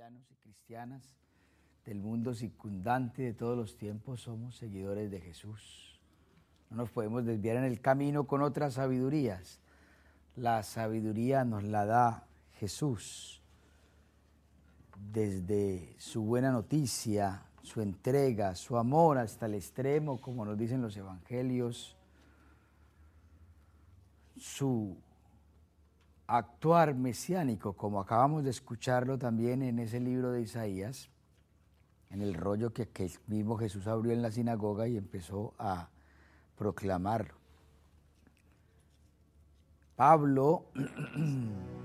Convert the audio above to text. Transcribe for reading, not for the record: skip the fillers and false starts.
cristianos y cristianas del mundo circundante de todos los tiempos somos seguidores de Jesús. No nos podemos desviar en el camino con otras sabidurías. La sabiduría nos la da Jesús. Desde su buena noticia, su entrega, su amor hasta el extremo, como nos dicen los evangelios, su actuar mesiánico, como acabamos de escucharlo también en ese libro de Isaías, en el rollo que mismo Jesús abrió en la sinagoga y empezó a proclamarlo. Pablo